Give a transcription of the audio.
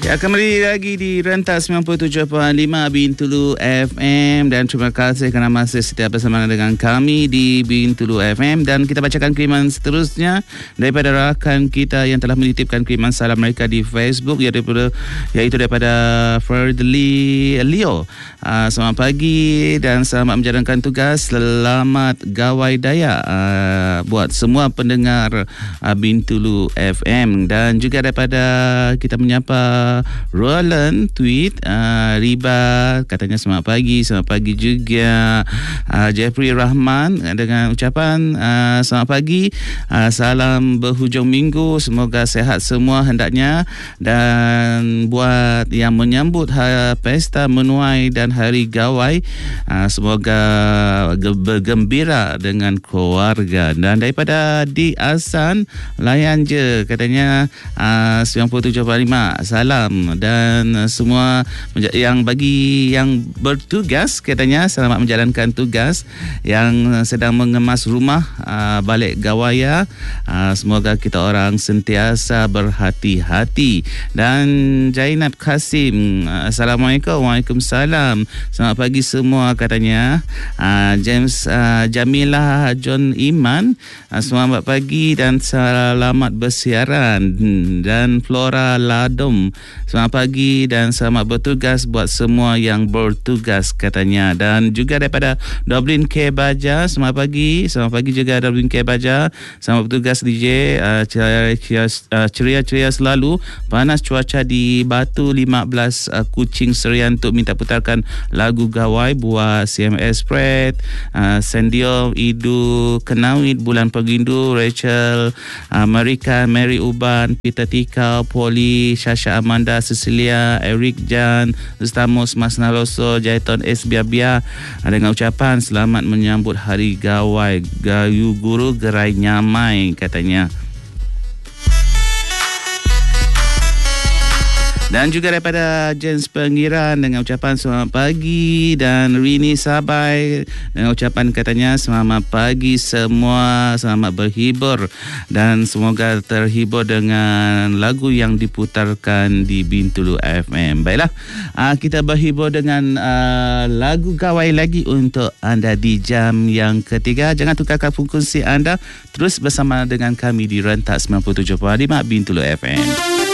Ya, kembali lagi di Rentas 97.5 Bintulu FM dan terima kasih kerana masih setia bersama dengan kami di Bintulu FM, dan kita bacakan kiriman seterusnya daripada rakan kita yang telah menitipkan kiriman salam mereka di Facebook, iaitu daripada Ferdly Leo. Selamat pagi dan selamat menjalankan tugas. Selamat Gawai Daya buat semua pendengar Bintulu FM, dan juga daripada kita menyapa Roland tweet Riba katanya selamat pagi juga. Jeffrey Rahman dengan ucapan selamat pagi, salam berhujung minggu, semoga sehat semua hendaknya, dan buat yang menyambut pesta menuai dan hari gawai, semoga bergembira dengan keluarga. Dan daripada Di Asan, layan je katanya 97.5 salam, dan semua yang bagi yang bertugas katanya selamat menjalankan tugas, yang sedang mengemas rumah balik gawaya, semoga kita orang sentiasa berhati-hati. Dan Zainab Kasim, Assalamualaikum. Waalaikumsalam, selamat pagi semua katanya. James Jamilah John Iman, selamat pagi dan selamat bersiaran. Dan Flora Ladom, selamat pagi dan selamat bertugas buat semua yang bertugas katanya. Dan juga daripada Dublin K Baja, selamat pagi juga Dublin K Baja, selamat bertugas DJ, ceria selalu. Panas cuaca di Batu 15 Kuching Serian untuk minta putarkan lagu gawai buat CMS Fred, Sendio, Idu, Kenawit, Bulan Pergindu, Rachel, Marika, Mary Uban, Peter Tikau, Poli, Shasha Amanda, Cecilia, Eric Jan, Ustamus Mas Naloso, Jaiton S. Biabia, dengan ucapan selamat menyambut hari gawai, gayu guru gerai nyamai katanya. Dan juga daripada Jens Pengiran dengan ucapan selamat pagi, dan Rini Sabai dengan ucapan katanya selamat pagi semua, selamat berhibur dan semoga terhibur dengan lagu yang diputarkan di Bintulu FM. Baiklah, kita berhibur dengan lagu gawai lagi untuk anda di jam yang ketiga. Jangan tukarkan frekuensi anda, terus bersama dengan kami di Rentas 97.5 Bintulu FM.